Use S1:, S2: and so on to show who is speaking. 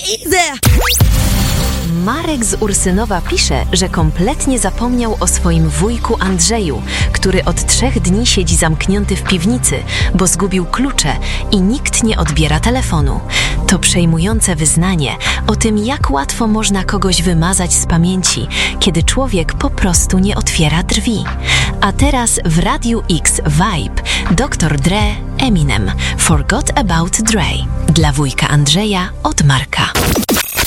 S1: easy.
S2: Marek z Ursynowa pisze, że kompletnie zapomniał o swoim wujku Andrzeju, który od 3 dni siedzi zamknięty w piwnicy, bo zgubił klucze i nikt nie odbiera telefonu. To przejmujące wyznanie o tym, jak łatwo można kogoś wymazać z pamięci, kiedy człowiek po prostu nie otwiera drzwi. A teraz w Radiu X Vibe Dr. Dre, Eminem, Forgot About Dre. Dla wujka Andrzeja od Marka.